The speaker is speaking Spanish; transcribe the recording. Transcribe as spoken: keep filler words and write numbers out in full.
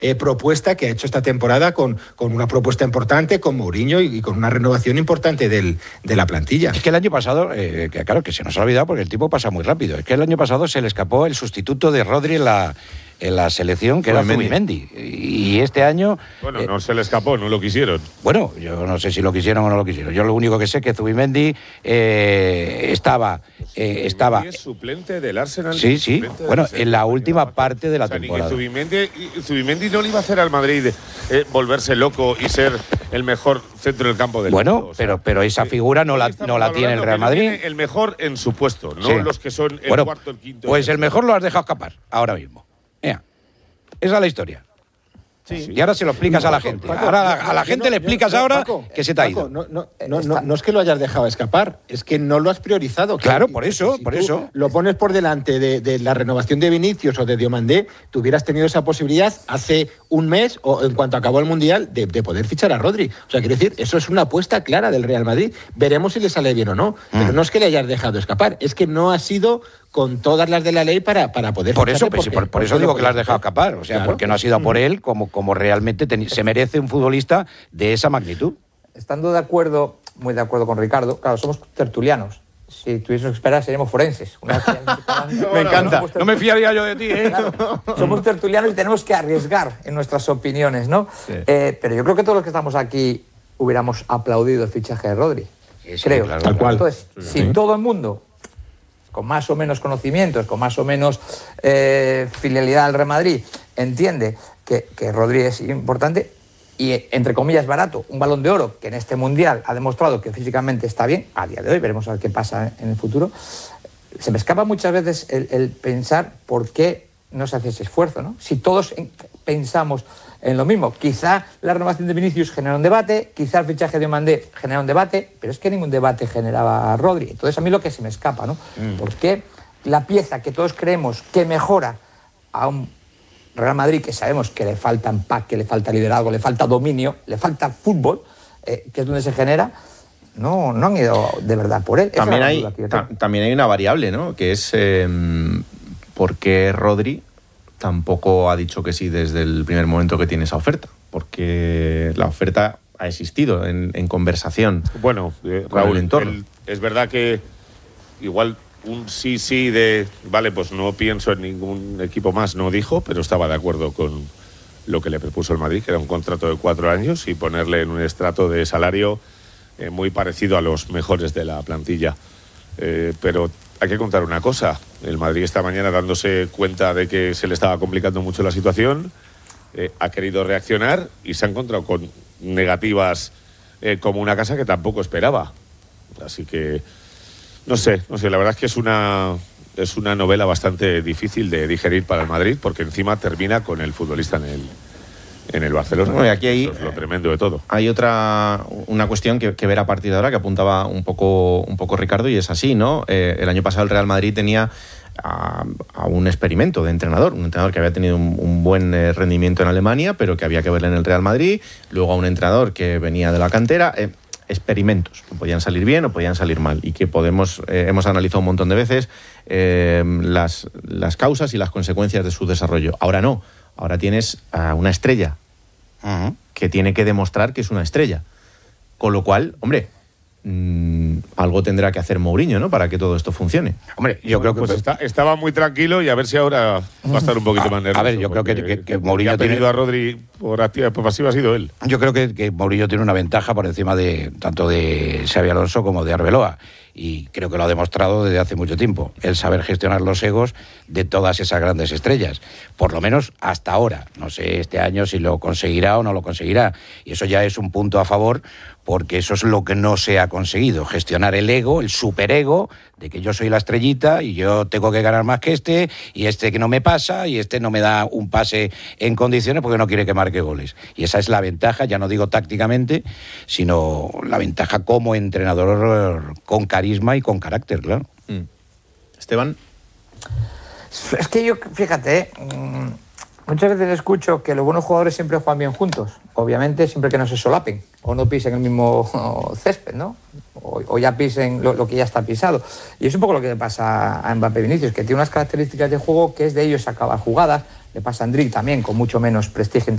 eh, propuesta que ha hecho esta temporada con, con una propuesta importante, con Mourinho y, y con una renovación importante del, de la plantilla. Es que el año pasado, eh, que claro, que se nos ha olvidado porque el tiempo pasa muy rápido, es que el año pasado se le escapó el sustituto de Rodri en la, en la selección, que era Zubimendi. Y este año... Bueno, eh, no se le escapó, no lo quisieron. Bueno, yo no sé si lo quisieron o no lo quisieron. Yo lo único que sé es que Zubimendi eh, estaba... Eh, estaba es suplente del Arsenal. Sí, sí. Bueno, en la última parte de la o sea, temporada. Zubimendi, Zubimendi no le iba a hacer al Madrid eh, volverse loco y ser el mejor centro del campo del bueno, mundo. Bueno, o sea, pero, pero esa figura no la, no la tiene el Real Madrid. El mejor en su puesto, no sí. los que son el bueno, cuarto, el quinto. Pues el mejor lo has dejado escapar ahora mismo. Mira, esa es la historia. Sí. Y ahora se lo explicas a la gente. Paco, ahora yo, a la yo, gente yo, le explicas yo, ahora Paco, que se te ha Paco, ido. No, no, no, no, no es que lo hayas dejado escapar, es que no lo has priorizado. Claro, que, por eso, si por eso. Lo pones por delante de, de la renovación de Vinicius o de Diomandé, tú hubieras tenido esa posibilidad hace un mes o en cuanto acabó el Mundial de, de poder fichar a Rodri. O sea, quiero decir, eso es una apuesta clara del Real Madrid. Veremos si le sale bien o no. Mm. Pero no es que le hayas dejado escapar, es que no ha sido con todas las de la ley para, para poder por eso porque, por, por eso digo que lo has dejado escapar, o sea, claro, porque no ha sido por él como, como realmente ten, se merece un futbolista de esa magnitud. Estando de acuerdo, muy de acuerdo con Ricardo, claro, somos tertulianos. Si tuviésemos que esperar, seríamos forenses. Una vez no, me encanta. No me fiaría yo de ti, ¿eh? Claro, somos tertulianos y tenemos que arriesgar en nuestras opiniones, ¿no? Sí. Eh, pero yo creo que todos los que estamos aquí hubiéramos aplaudido el fichaje de Rodri. Eso, creo. Claro, Tal cual. Entonces, sí. si todo el mundo, con más o menos conocimientos, con más o menos eh, filialidad al Real Madrid, entiende que, que Rodri es importante y, entre comillas, barato, un Balón de Oro que en este Mundial ha demostrado que físicamente está bien, a día de hoy, veremos a ver qué pasa en el futuro, se me escapa muchas veces el, el pensar por qué no se hace ese esfuerzo, ¿no? Si todos en, pensamos en lo mismo, quizá la renovación de Vinicius genera un debate, quizá el fichaje de Mandé genera un debate, pero es que ningún debate generaba a Rodri. Entonces a mí lo que se me escapa, ¿no? Mm. ¿Por qué la pieza que todos creemos que mejora a un Real Madrid que sabemos que le falta empaque, le falta liderazgo, le falta dominio, le falta fútbol, eh, que es donde se genera, no, no han ido de verdad por él? También hay, ta también hay una variable, ¿no? Que es eh, por qué Rodri tampoco ha dicho que sí desde el primer momento que tiene esa oferta, porque la oferta ha existido en, en conversación. Bueno, eh, Raúl, el entorno. El, es verdad que igual un sí, sí de, vale, pues no pienso en ningún equipo más, no dijo, pero estaba de acuerdo con lo que le propuso el Madrid, que era un contrato de cuatro años y ponerle en un estrato de salario eh, muy parecido a los mejores de la plantilla. Eh, pero hay que contar una cosa, el Madrid esta mañana dándose cuenta de que se le estaba complicando mucho la situación, eh, ha querido reaccionar y se ha encontrado con negativas eh, como una casa que tampoco esperaba. Así que, no sé, no sé, la verdad es que es una, es una novela bastante difícil de digerir para el Madrid, porque encima termina con el futbolista en el, en el Barcelona. Bueno, y aquí hay, eso es lo tremendo de todo. Hay otra, una cuestión que, que ver a partir de ahora, que apuntaba un poco, un poco Ricardo, y es así, ¿no? Eh, el año pasado el Real Madrid tenía a, a un experimento de entrenador, un entrenador que había tenido un, un buen eh, rendimiento en Alemania, pero que había que verle en el Real Madrid, luego a un entrenador que venía de la cantera, eh, experimentos, que podían salir bien o podían salir mal, y que podemos, eh, hemos analizado un montón de veces eh, las, las causas y las consecuencias de su desarrollo. Ahora no, ahora tienes a una estrella, uh-huh, que tiene que demostrar que es una estrella. Con lo cual, hombre, mmm, algo tendrá que hacer Mourinho, ¿no?, para que todo esto funcione. Hombre, yo bueno, creo que... Pues está, estaba muy tranquilo y a ver si ahora va a estar un poquito a, más nervioso. A ver, yo creo que, que, que Mourinho ha pedido tiene... a Rodri por activa, por pasiva ha sido él. Yo creo que, que Mourinho tiene una ventaja por encima de tanto de Xabi Alonso como de Arbeloa. Y creo que lo ha demostrado desde hace mucho tiempo, el saber gestionar los egos de todas esas grandes estrellas, por lo menos hasta ahora. No sé este año si lo conseguirá o no lo conseguirá, y eso ya es un punto a favor, porque eso es lo que no se ha conseguido, gestionar el ego, el superego, de que yo soy la estrellita y yo tengo que ganar más que este, y este que no me pasa, y este no me da un pase en condiciones porque no quiere que marque goles. Y esa es la ventaja, ya no digo tácticamente, sino la ventaja como entrenador con carisma y con carácter, claro. Mm. Esteban. Es que yo, fíjate, mmm, muchas veces escucho que los buenos jugadores siempre juegan bien juntos. Obviamente, siempre que no se solapen o no pisen el mismo césped, ¿no? O, o ya pisen lo, lo que ya está pisado. Y es un poco lo que le pasa a Mbappé Vinicius, que tiene unas características de juego que es de ellos acabar jugadas. Le pasa a Endrick también, con mucho menos prestigio